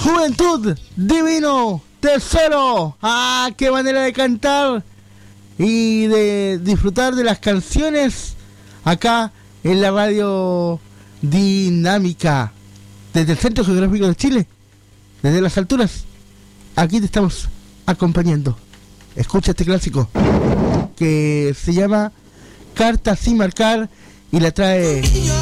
Juventud, divino, tesoro. ¡Ah, qué manera de cantar y de disfrutar de las canciones acá en la radio dinámica desde el Centro Geográfico de Chile, desde las alturas? Aquí te estamos acompañando. Escucha este clásico que se llama Carta sin marcar y la trae